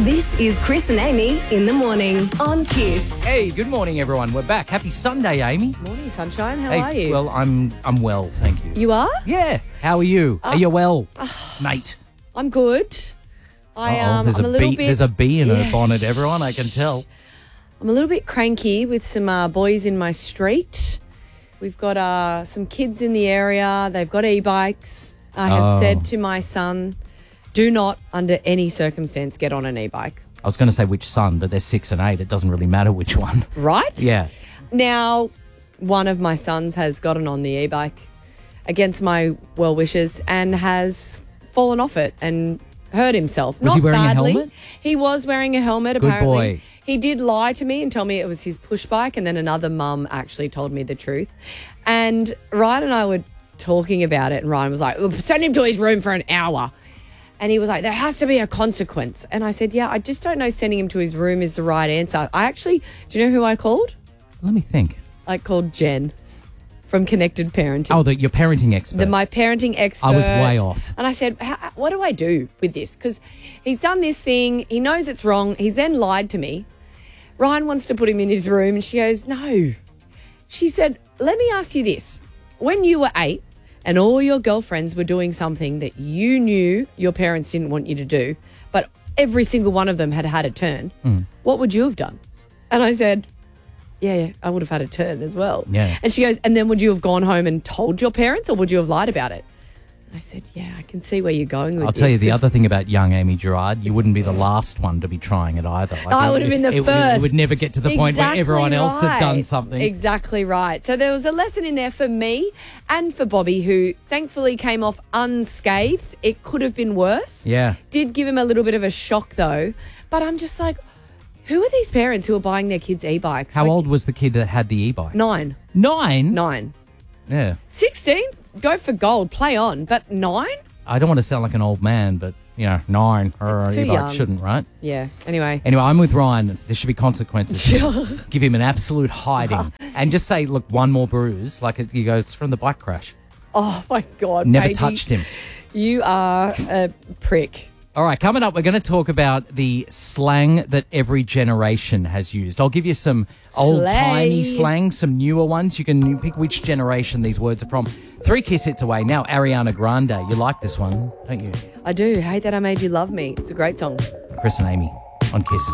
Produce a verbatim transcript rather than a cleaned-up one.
This is Chris and Amy in the morning on Kiss. Hey, good morning, everyone. We're back. Happy Sunday, Amy. Morning, sunshine. How hey, are you? Well, I'm I'm well, thank you. You are? Yeah. How are you? Uh, are you well, mate? I'm good. I Uh-oh, um, there's I'm a a little bee. bit. There's a bee in Yeah. her bonnet, everyone. I can tell. I'm a little bit cranky with some uh, boys in my street. We've got uh, some kids in the area. They've got e-bikes. I have Oh. said to my son, do not, under any circumstance, get on an e-bike. I was going to say which son, but they're six and eight. It doesn't really matter which one. Right? Yeah. Now, one of my sons has gotten on the e-bike against my well wishes and has fallen off it and hurt himself. Was Not he wearing a badly. helmet? He was wearing a helmet, Good apparently. boy. He did lie to me and tell me it was his push bike, and then another mum actually told me the truth. And Ryan and I were talking about it, and Ryan was like, send him to his room for an hour. And he was like, there has to be a consequence. And I said, yeah, I just don't know sending him to his room is the right answer. I actually, do you know who I called? Let me think. I called Jen from Connected Parenting. Oh, the, your parenting expert. The, my parenting expert. I was way off. And I said, "How- what do I do with this? Because he's done this thing. He knows it's wrong. He's then lied to me. Ryan wants to put him in his room. And she goes, no. She said, let me ask you this. When you were eight and all your girlfriends were doing something that you knew your parents didn't want you to do, but every single one of them had had a turn, Mm. what would you have done? And I said, yeah, yeah, I would have had a turn as well. Yeah. And she goes, and then would you have gone home and told your parents, or would you have lied about it? I said, yeah, I can see where you're going with I'll this. tell you the 'cause other thing about young Amy Gerard, you wouldn't be the last one to be trying it either. Like, I it- would have been the it, it- first. It would never get to the point where Exactly everyone else had done right. something. Exactly right. So there was a lesson in there for me and for Bobby, who thankfully came off unscathed. It could have been worse. Yeah. Did give him a little bit of a shock, though. But I'm just like, who are these parents who are buying their kids e-bikes? How Like, old was the kid that had the e-bike? Nine. Nine? Nine. Yeah. Sixteen? Go for gold. Play on. But nine? I don't want to sound like an old man, but, you know, nine or It's too e-bike young. shouldn't, right? Yeah. Anyway. Anyway, I'm with Ryan. There should be consequences. Give him an absolute hiding. And just say, look, one more bruise. Like he goes from the bike crash. Oh, my God. Never Paige, touched him. You are a prick. All right, coming up, we're going to talk about the slang that every generation has used. I'll give you some old-timey Slay. slang, some newer ones. You can pick which generation these words are from. Three Kiss Hits away. Now, Ariana Grande. You like this one, don't you? I do. Hate that I made you love me. It's a great song. Chris and Amy on Kiss.